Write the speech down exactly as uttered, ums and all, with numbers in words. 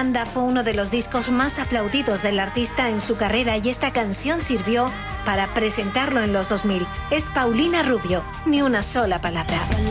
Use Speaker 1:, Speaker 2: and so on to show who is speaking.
Speaker 1: Holanda fue uno de los discos más aplaudidos del artista en su carrera y esta canción sirvió para presentarlo en los dos mil. Es Paulina Rubio, ni una sola palabra.